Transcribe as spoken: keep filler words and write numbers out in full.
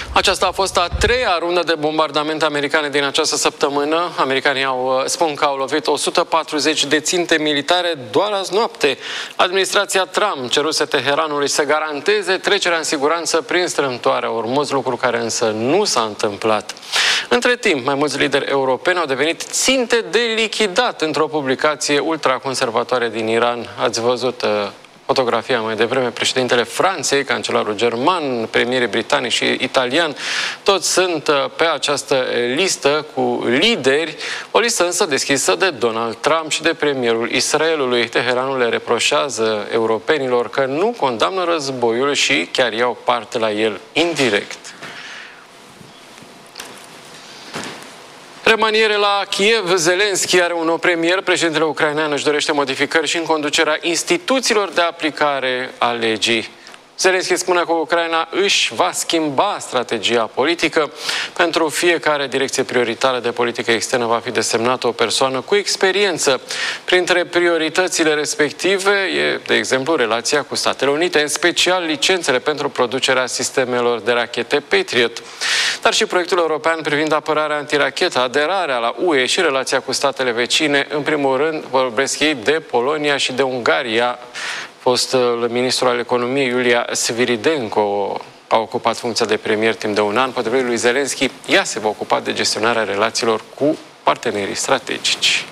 Aceasta a fost a treia rundă de bombardamente americane din această săptămână. Americanii au, spun că au lovit o sută patruzeci de ținte militare doar azi noapte. Administrația Trump ceruse Teheranului să garanteze trecerea în siguranță prin strâmtoarea Ormuz, lucru care însă nu s-a întâmplat. Între timp, mai mulți lideri europeni au devenit ținte de lichidat într-o publicație ultraconservatoare din Iran. Ați văzut uh, fotografia mai devreme, președintele Franței, cancelarul german, premierii britanici și italian, toți sunt uh, pe această listă cu lideri, o listă însă deschisă de Donald Trump și de premierul Israelului. Teheranul le reproșează europenilor că nu condamnă războiul și chiar iau parte la el indirect. Remaniere la Kiev, Zelensky are un nou premier. Președintele ucrainean își dorește modificări și în conducerea instituțiilor de aplicare a legii. Zelensky spune că Ucraina își va schimba strategia politică. Pentru fiecare direcție prioritară de politică externă va fi desemnată o persoană cu experiență. Printre prioritățile respective e, de exemplu, relația cu Statele Unite, în special licențele pentru producerea sistemelor de rachete Patriot, dar și proiectul european privind apărarea antirachetă, aderarea la U E și relația cu statele vecine. În primul rând vorbesc ei de Polonia și de Ungaria. Fostul ministru al economiei Iulia Sviridenko a ocupat funcția de premier timp de un an. Potrivit lui Zelensky, ea se va ocupa de gestionarea relațiilor cu partenerii strategici.